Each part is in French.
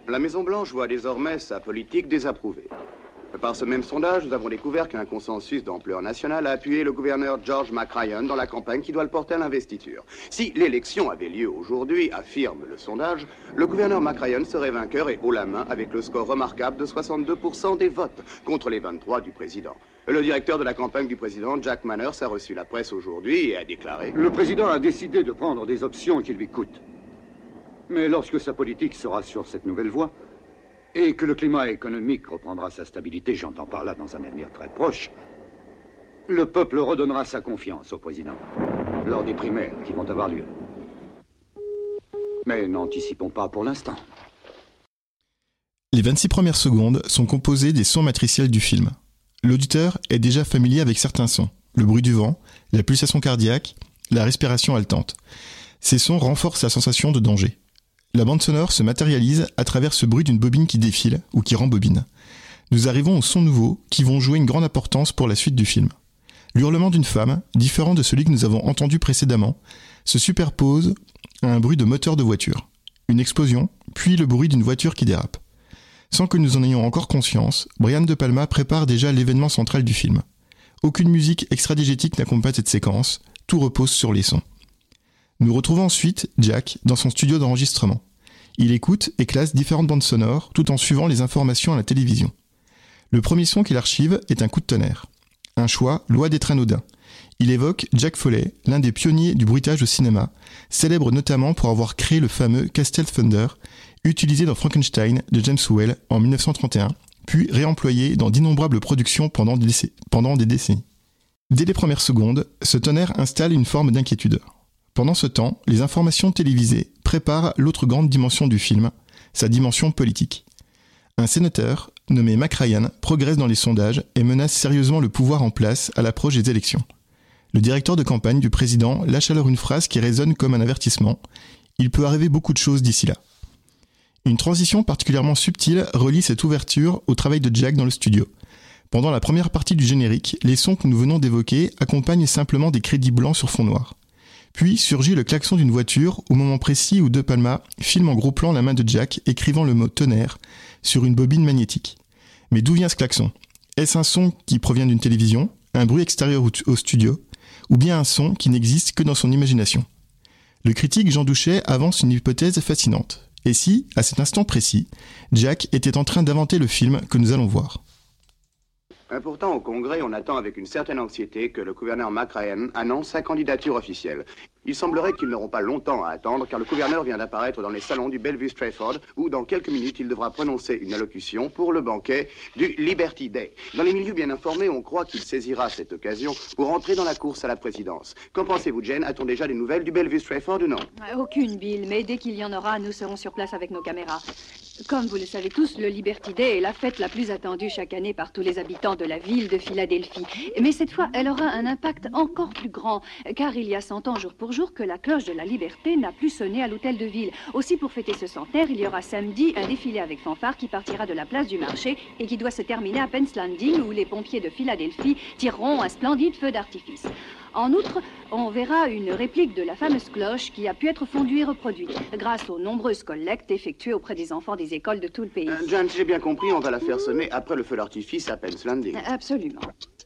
La Maison-Blanche voit désormais sa politique désapprouvée. Par ce même sondage, nous avons découvert qu'un consensus d'ampleur nationale a appuyé le gouverneur George McRyan dans la campagne qui doit le porter à l'investiture. Si l'élection avait lieu aujourd'hui, affirme le sondage, le gouverneur McRyan serait vainqueur et haut la main avec le score remarquable de 62% des votes, contre les 23 du président. Le directeur de la campagne du président, Jack Manners, a reçu la presse aujourd'hui et a déclaré... Le président a décidé de prendre des options qui lui coûtent. Mais lorsque sa politique sera sur cette nouvelle voie, et que le climat économique reprendra sa stabilité, j'entends par là dans un avenir très proche, le peuple redonnera sa confiance au président, lors des primaires qui vont avoir lieu. Mais n'anticipons pas pour l'instant. Les 26 premières secondes sont composées des sons matriciels du film. L'auditeur est déjà familier avec certains sons, le bruit du vent, la pulsation cardiaque, la respiration haletante. Ces sons renforcent la sensation de danger. La bande sonore se matérialise à travers ce bruit d'une bobine qui défile ou qui rembobine. Nous arrivons aux sons nouveaux qui vont jouer une grande importance pour la suite du film. L'hurlement d'une femme, différent de celui que nous avons entendu précédemment, se superpose à un bruit de moteur de voiture. Une explosion, puis le bruit d'une voiture qui dérape. Sans que nous en ayons encore conscience, Brian De Palma prépare déjà l'événement central du film. Aucune musique extra-diégétique n'accompagne cette séquence, tout repose sur les sons. Nous retrouvons ensuite Jack dans son studio d'enregistrement. Il écoute et classe différentes bandes sonores tout en suivant les informations à la télévision. Le premier son qu'il archive est un coup de tonnerre. Un choix loin d'être anodin. Il évoque Jack Foley, l'un des pionniers du bruitage au cinéma, célèbre notamment pour avoir créé le fameux Castle Thunder, utilisé dans Frankenstein de James Whale en 1931, puis réemployé dans d'innombrables productions pendant des décennies. Dès les premières secondes, ce tonnerre installe une forme d'inquiétude. Pendant ce temps, les informations télévisées préparent l'autre grande dimension du film, sa dimension politique. Un sénateur, nommé McRyan, progresse dans les sondages et menace sérieusement le pouvoir en place à l'approche des élections. Le directeur de campagne du président lâche alors une phrase qui résonne comme un avertissement. Il peut arriver beaucoup de choses d'ici là. Une transition particulièrement subtile relie cette ouverture au travail de Jack dans le studio. Pendant la première partie du générique, les sons que nous venons d'évoquer accompagnent simplement des crédits blancs sur fond noir. Puis surgit le klaxon d'une voiture au moment précis où De Palma filme en gros plan la main de Jack écrivant le mot « tonnerre » sur une bobine magnétique. Mais d'où vient ce klaxon ? Est-ce un son qui provient d'une télévision, un bruit extérieur au studio, ou bien un son qui n'existe que dans son imagination ? Le critique Jean Douchet avance une hypothèse fascinante. Et si, à cet instant précis, Jack était en train d'inventer le film que nous allons voir ? Pourtant, au Congrès, on attend avec une certaine anxiété que le gouverneur McRyan annonce sa candidature officielle. Il semblerait qu'ils n'auront pas longtemps à attendre car le gouverneur vient d'apparaître dans les salons du Bellevue Stratford où dans quelques minutes il devra prononcer une allocution pour le banquet du Liberty Day. Dans les milieux bien informés, on croit qu'il saisira cette occasion pour entrer dans la course à la présidence. Qu'en pensez-vous, Jane ? A-t-on déjà des nouvelles du Bellevue Stratford ou non ? Aucune, Bill, mais dès qu'il y en aura, nous serons sur place avec nos caméras. Comme vous le savez tous, le Liberty Day est la fête la plus attendue chaque année par tous les habitants de la ville de Philadelphie. Mais cette fois, elle aura un impact encore plus grand, car il y a 100 ans jour pour jour que la cloche de la liberté n'a plus sonné à l'hôtel de ville. Aussi, pour fêter ce centenaire, il y aura samedi un défilé avec fanfare qui partira de la place du marché et qui doit se terminer à Penn's Landing, où les pompiers de Philadelphie tireront un splendide feu d'artifice. En outre, on verra une réplique de la fameuse cloche qui a pu être fondue et reproduite grâce aux nombreuses collectes effectuées auprès des enfants des écoles de tout le pays. Jane, si j'ai bien compris, on va la faire sonner après le feu d'artifice à Penn's Landing. Absolument.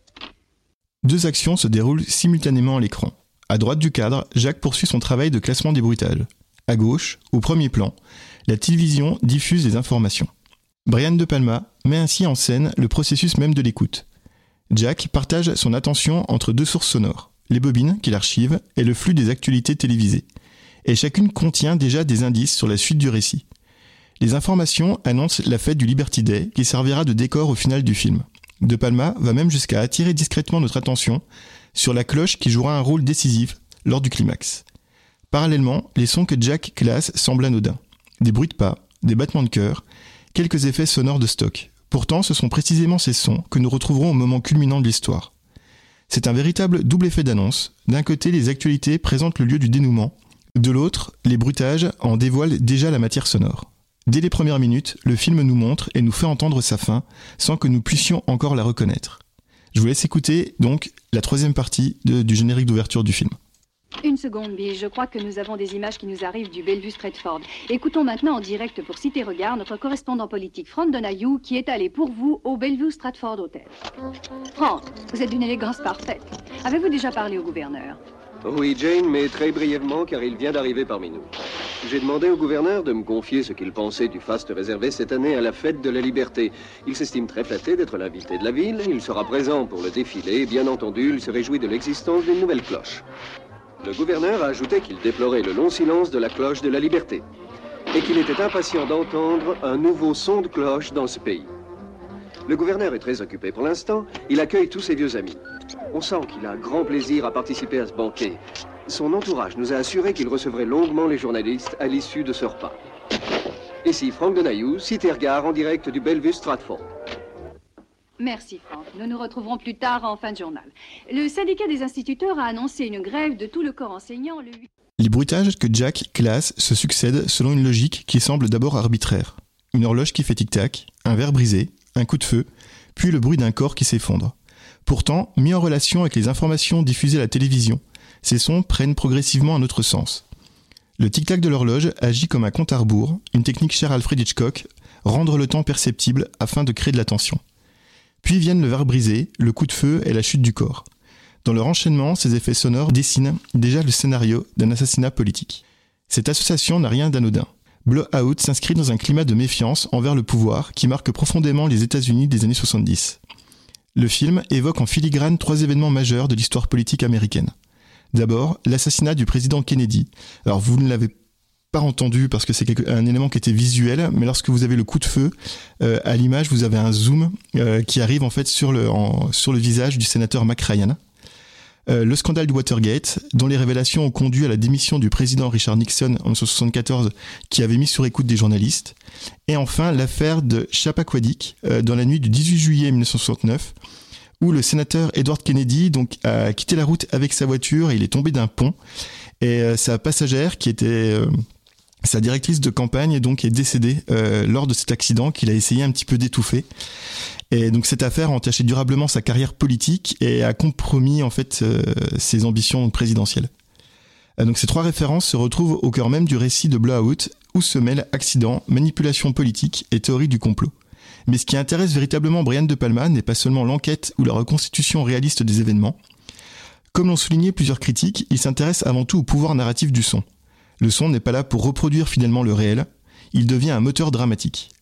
Deux actions se déroulent simultanément à l'écran. À droite du cadre, Jack poursuit son travail de classement des bruitages. À gauche, au premier plan, la télévision diffuse les informations. Brian De Palma met ainsi en scène le processus même de l'écoute. Jack partage son attention entre deux sources sonores, les bobines qu'il archive et le flux des actualités télévisées. Et chacune contient déjà des indices sur la suite du récit. Les informations annoncent la fête du Liberty Day qui servira de décor au final du film. De Palma va même jusqu'à attirer discrètement notre attention sur la cloche qui jouera un rôle décisif lors du climax. Parallèlement, les sons que Jack classe semblent anodins. Des bruits de pas, des battements de cœur, quelques effets sonores de stock. Pourtant, ce sont précisément ces sons que nous retrouverons au moment culminant de l'histoire. C'est un véritable double effet d'annonce. D'un côté, les actualités présentent le lieu du dénouement. De l'autre, les bruitages en dévoilent déjà la matière sonore. Dès les premières minutes, le film nous montre et nous fait entendre sa fin sans que nous puissions encore la reconnaître. Je vous laisse écouter donc la troisième partie du générique d'ouverture du film. Une seconde, Bill. Je crois que nous avons des images qui nous arrivent du Bellevue Stratford. Écoutons maintenant en direct pour Cité Regard notre correspondant politique Frank Donahue qui est allé pour vous au Bellevue Stratford Hotel. Frank, vous êtes d'une élégance parfaite. Avez-vous déjà parlé au gouverneur? Oui, Jane, mais très brièvement, car il vient d'arriver parmi nous. J'ai demandé au gouverneur de me confier ce qu'il pensait du faste réservé cette année à la fête de la liberté. Il s'estime très flatté d'être l'invité de la ville. Il sera présent pour le défilé et bien entendu, il se réjouit de l'existence d'une nouvelle cloche. Le gouverneur a ajouté qu'il déplorait le long silence de la cloche de la liberté et qu'il était impatient d'entendre un nouveau son de cloche dans ce pays. Le gouverneur est très occupé pour l'instant. Il accueille tous ses vieux amis. On sent qu'il a grand plaisir à participer à ce banquet. Son entourage nous a assuré qu'il recevrait longuement les journalistes à l'issue de ce repas. Ici Frank Donahue, Cité Regard en direct du Bellevue Stratford. Merci, Frank. Nous nous retrouverons plus tard en fin de journal. Le syndicat des instituteurs a annoncé une grève de tout le corps enseignant le 8... Les bruitages que Jack classe se succèdent selon une logique qui semble d'abord arbitraire. Une horloge qui fait tic-tac, un verre brisé, un coup de feu, puis le bruit d'un corps qui s'effondre. Pourtant, mis en relation avec les informations diffusées à la télévision, ces sons prennent progressivement un autre sens. Le tic-tac de l'horloge agit comme un compte à rebours, une technique chère à Alfred Hitchcock, rendre le temps perceptible afin de créer de la tension. Puis viennent le verre brisé, le coup de feu et la chute du corps. Dans leur enchaînement, ces effets sonores dessinent déjà le scénario d'un assassinat politique. Cette association n'a rien d'anodin. Blowout s'inscrit dans un climat de méfiance envers le pouvoir qui marque profondément les États-Unis des années 70. Le film évoque en filigrane 3 événements majeurs de l'histoire politique américaine. D'abord, l'assassinat du président Kennedy. Alors vous ne l'avez pas entendu parce que c'est un élément qui était visuel, mais lorsque vous avez le coup de feu, à l'image, vous avez un zoom qui arrive en fait sur le visage du sénateur McRyan. Le scandale du Watergate, dont les révélations ont conduit à la démission du président Richard Nixon en 1974, qui avait mis sur écoute des journalistes. Et enfin, l'affaire de Chappaquiddick, dans la nuit du 18 juillet 1969, où le sénateur Edward Kennedy a quitté la route avec sa voiture et il est tombé d'un pont. Et sa passagère, qui était sa directrice de campagne, donc, est décédée lors de cet accident qu'il a essayé un petit peu d'étouffer. Et donc cette affaire a entaché durablement sa carrière politique et a compromis en fait ses ambitions présidentielles. Donc ces 3 références se retrouvent au cœur même du récit de Blowout, où se mêlent accident, manipulation politique et théorie du complot. Mais ce qui intéresse véritablement Brian De Palma n'est pas seulement l'enquête ou la reconstitution réaliste des événements. Comme l'ont souligné plusieurs critiques, il s'intéresse avant tout au pouvoir narratif du son. Le son n'est pas là pour reproduire fidèlement le réel, il devient un moteur dramatique.